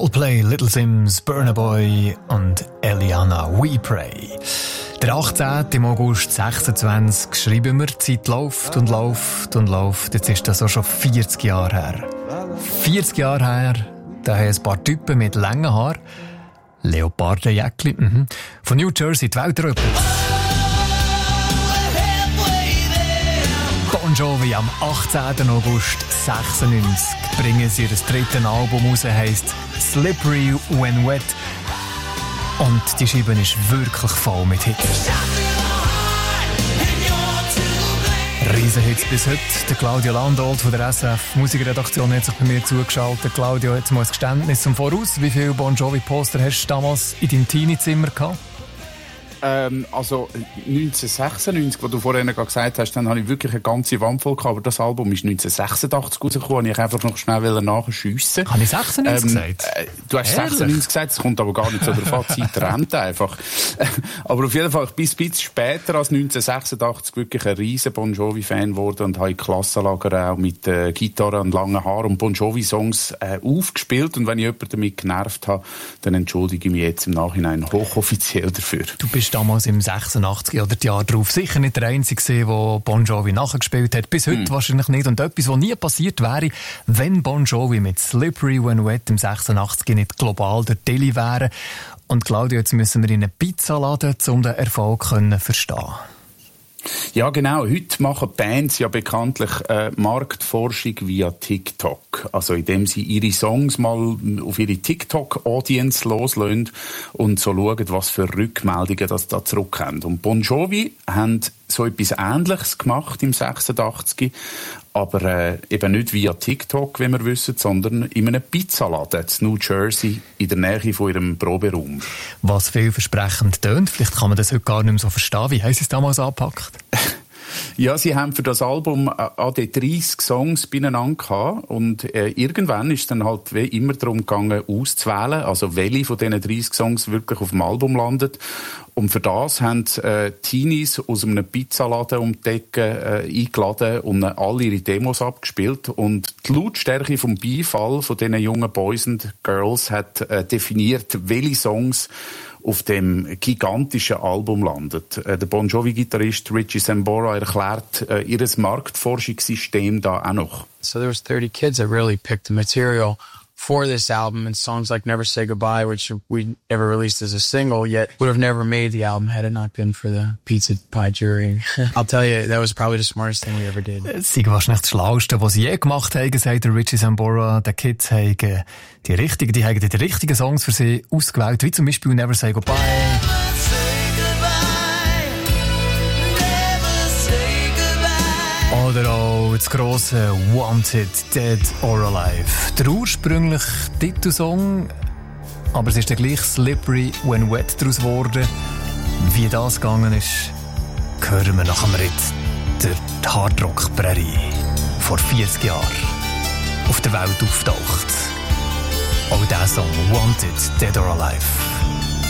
Coldplay, Little Sims, Burna Boy und Eliana, We Pray. Der 18. August 26 schreiben wir, die Zeit läuft und läuft und läuft. Jetzt ist das auch schon 40 Jahre her. 40 Jahre her, da haben ein paar Typen mit langen Haaren, Leopardenjäckli, von New Jersey die Welt erobert. Bon Jovi am 18. August 96 bringen sie ihr drittes Album raus, heisst Slippery When Wet. Und die Scheibe ist wirklich voll mit Hits. Riesenhits bis heute. Der Claudio Landolt von der SF Musikredaktion hat sich bei mir zugeschaltet. Claudio, jetzt mal ein Geständnis zum Voraus. Wie viele Bon Jovi-Poster hast du damals in deinem Teenie-Zimmer gehabt? Also 1996, was du vorhin gerade gesagt hast, dann habe ich wirklich eine ganze Wand voll gehabt. Aber das Album ist 1986 rausgekommen. Ich einfach noch schnell nachschiessen. Habe ich 96 gesagt? Du hast 96 gesagt, es kommt aber gar nicht so drauf an. Die Zeit rennt einfach. Aber auf jeden Fall, ich bin ein bisschen später als 1986 wirklich ein riesen Bon Jovi-Fan geworden und habe in Klassenlager auch mit Gitarre und langen Haaren und Bon Jovi-Songs aufgespielt. Und wenn ich jemanden damit genervt habe, dann entschuldige ich mich jetzt im Nachhinein hochoffiziell dafür. Du bist damals im 86 oder die Jahre drauf sicher nicht der Einzige, der Bon Jovi nachgespielt hat. Bis heute wahrscheinlich nicht. Und etwas, was nie passiert wäre, wenn Bon Jovi mit Slippery When Wet im 86 nicht global der Deli wäre. Und Claudio, jetzt müssen wir in eine Pizza laden, um den Erfolg zu verstehen. Ja, genau. Heute machen Bands ja bekanntlich Marktforschung via TikTok. Also indem sie ihre Songs mal auf ihre TikTok-Audience loslösen und so schauen, was für Rückmeldungen das da zurückkommen. Und Bon Jovi haben so etwas Ähnliches gemacht im 86, aber eben nicht via TikTok, wie wir wissen, sondern in einem Pizzaladen in New Jersey in der Nähe von ihrem Proberaum. Was vielversprechend tönt, vielleicht kann man das heute gar nicht mehr so verstehen. Wie haben sie es damals angepackt? Ja, sie haben für das Album an die 30 Songs beieinander gehabt und irgendwann ist es dann halt wie immer darum gegangen, auszuwählen, also welche von diesen 30 Songs wirklich auf dem Album landet. Und für das haben Teenies aus einem Pizzaladen um die Ecke eingeladen und alle ihre Demos abgespielt. Und die Lautstärke vom Beifall von diesen jungen Boys und Girls hat definiert, welche Songs auf dem gigantischen Album landet. Der Bon Jovi-Gitarrist Richie Sambora erklärt ihr Marktforschungssystem da auch noch. So there was 30 kids that really picked the material for this album, and songs like Never Say Goodbye, which we never released as a single, yet would have never made the album had it not been for the pizza pie jury. I'll tell you, that was probably the smartest thing we ever did. Das ist wahrscheinlich das Schlauste, was sie je gemacht haben, sagt der Richie Sambora. Die Kids haben die richtigen Songs für sie ausgewählt, wie zum Beispiel Never Say Goodbye. Oder auch das grosse Wanted, Dead or Alive. Der ursprüngliche Titelsong, aber es ist dann gleich Slippery When Wet daraus geworden. Wie das gegangen ist, hören wir nach dem Ritt der Hardrock-Prärie vor 40 Jahren auf der Welt auftaucht. Auch dieser Song Wanted, Dead or Alive.